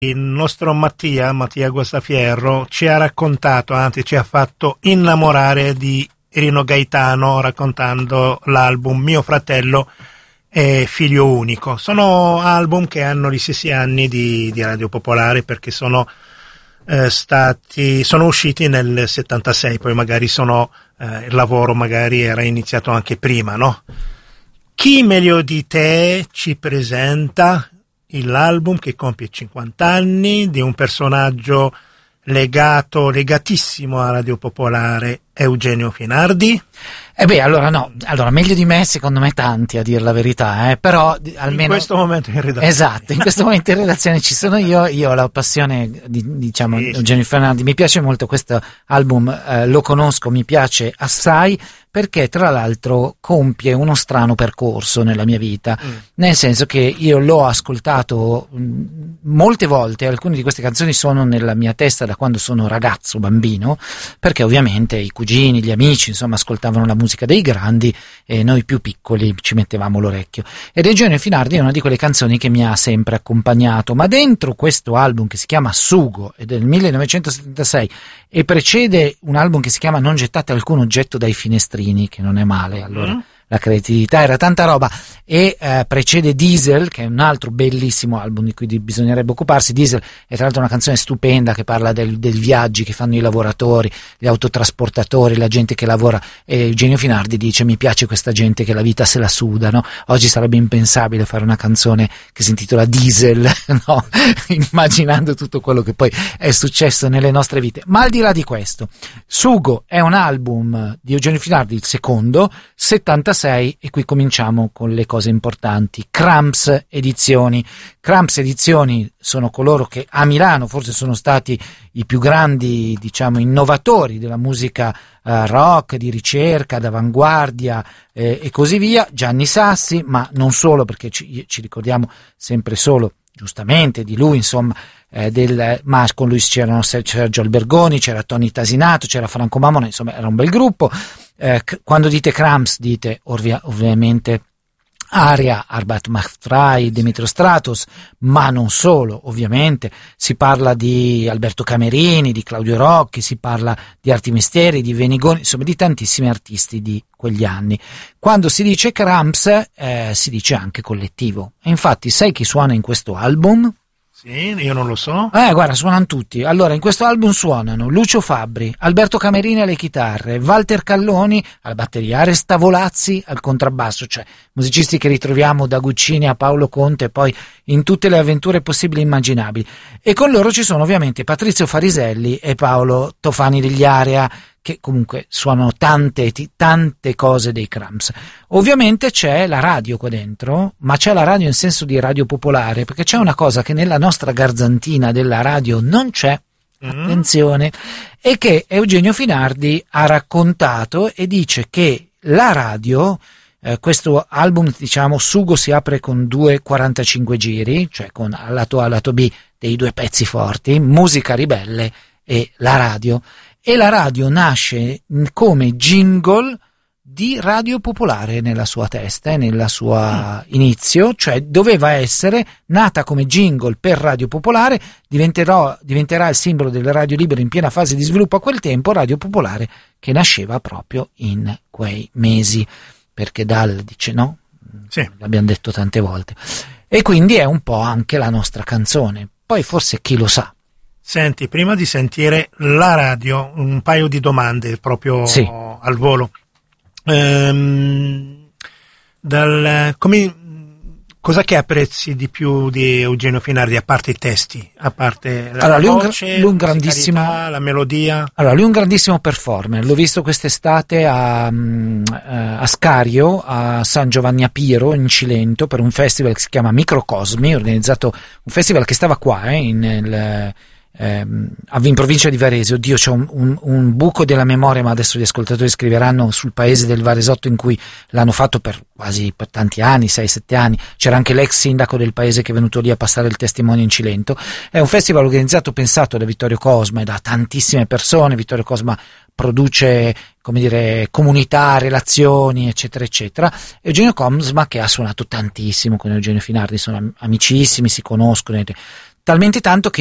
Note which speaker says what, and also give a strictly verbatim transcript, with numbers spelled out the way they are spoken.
Speaker 1: Il nostro Mattia, Mattia Guastafierro, ci ha raccontato, anzi ci ha fatto innamorare di Rino Gaetano raccontando l'album Mio fratello è figlio unico. Sono album che hanno gli stessi anni di, di Radio Popolare, perché sono eh, stati sono usciti nel settantasei, poi magari sono eh, il lavoro magari era iniziato anche prima, no? Chi meglio di te ci presenta l'album che compie cinquanta anni di un personaggio legato, legatissimo a Radio Popolare, Eugenio Finardi?
Speaker 2: Eh beh, allora no, allora meglio di me secondo me tanti, a dire la verità, eh, però almeno...
Speaker 1: In questo momento in redazione.
Speaker 2: Esatto, in questo momento in redazione ci sono io, io ho la passione di, diciamo, sì, Eugenio Finardi, mi piace molto questo album, eh, lo conosco, mi piace assai, perché tra l'altro compie uno strano percorso nella mia vita, mm. nel senso che io l'ho ascoltato mh, molte volte, alcune di queste canzoni sono nella mia testa da quando sono ragazzo, bambino, perché ovviamente i cugini, gli amici, insomma, ascoltavano la musica dei grandi e noi più piccoli ci mettevamo l'orecchio. Ed Eugenio Finardi è una di quelle canzoni che mi ha sempre accompagnato, ma dentro questo album che si chiama Sugo, è del millenovecentosettantasei e precede un album che si chiama Non gettate alcun oggetto dai finestrini, che non è male, allora mm. la creatività era tanta roba, e eh, precede Diesel, che è un altro bellissimo album di cui bisognerebbe occuparsi. Diesel è tra l'altro una canzone stupenda che parla del, del viaggi che fanno i lavoratori, gli autotrasportatori, la gente che lavora, e Eugenio Finardi dice: mi piace questa gente che la vita se la suda, no? Oggi sarebbe impensabile fare una canzone che si intitola Diesel, no? Immaginando tutto quello che poi è successo nelle nostre vite. Ma al di là di questo, Sugo è un album di Eugenio Finardi, il secondo, settantasei, e qui cominciamo con le cose importanti. Cramps Edizioni. Cramps Edizioni sono coloro che a Milano forse sono stati i più grandi, diciamo, innovatori della musica uh, rock, di ricerca, d'avanguardia eh, e così via. Gianni Sassi, ma non solo, perché ci, ci ricordiamo sempre solo, giustamente, di lui, insomma, eh, del, ma con lui c'erano Sergio Albergoni, c'era Tony Tasinato, c'era Franco Mamona, insomma era un bel gruppo. Eh, quando dite Cramps dite ovvia, ovviamente Aria, Arbat Machtfrei, Demetrio Stratos, ma non solo, ovviamente. Si parla di Alberto Camerini, di Claudio Rocchi, si parla di Arti Mestieri, di Venigoni, insomma di tantissimi artisti di quegli anni. Quando si dice Cramps eh, si dice anche collettivo. E infatti sai chi suona in questo album?
Speaker 1: Sì, io non lo so.
Speaker 2: Eh, guarda, suonano tutti. Allora, in questo album suonano Lucio Fabbri, Alberto Camerini alle chitarre, Walter Calloni alla batteria, Aresta Volazzi al contrabbasso, cioè musicisti che ritroviamo da Guccini a Paolo Conte, poi in tutte le avventure possibili e immaginabili. E con loro ci sono ovviamente Patrizio Fariselli e Paolo Tofani degli Area, che comunque suonano tante, tante cose dei Cramps. Ovviamente c'è la radio qua dentro, ma c'è la radio in senso di radio popolare, perché c'è una cosa che nella nostra garzantina della radio non c'è, mm. attenzione, e che Eugenio Finardi ha raccontato e dice che la radio, eh, questo album, diciamo, Sugo si apre con due quarantacinque giri, cioè con al lato A, al lato B dei due pezzi forti, Musica Ribelle e la radio. E la radio nasce come jingle di Radio Popolare nella sua testa e nella sua inizio, cioè doveva essere nata come jingle per Radio Popolare, diventerà, diventerà il simbolo delle radio libere in piena fase di sviluppo a quel tempo, Radio Popolare che nasceva proprio in quei mesi, perché dal dice no, sì. L'abbiamo detto tante volte, e quindi è un po' anche la nostra canzone. Poi forse chi lo sa.
Speaker 1: Senti, prima di sentire la radio, un paio di domande proprio
Speaker 2: sì.
Speaker 1: al volo. Ehm, dal, come, cosa che apprezzi di più di Eugenio Finardi, a parte i testi, a parte la
Speaker 2: allora,
Speaker 1: voce,
Speaker 2: lui un, lui un grandissimo,
Speaker 1: la melodia?
Speaker 2: Allora, lui è un grandissimo performer. L'ho visto quest'estate a, a Scario, a San Giovanni a Piro, in Cilento, per un festival che si chiama Microcosmi, organizzato un festival che stava qua, eh, in, nel, Eh, in provincia di Varese. Oddio, c'è un, un, un buco della memoria, ma adesso gli ascoltatori scriveranno sul paese del Varesotto in cui l'hanno fatto per quasi per tanti anni, sei sette anni. C'era anche l'ex sindaco del paese che è venuto lì a passare il testimone in Cilento. È un festival organizzato, pensato da Vittorio Cosma e da tantissime persone. Vittorio Cosma produce, come dire, comunità, relazioni, eccetera eccetera. Eugenio Cosma, che ha suonato tantissimo con Eugenio Finardi, sono amicissimi, si conoscono, talmente tanto che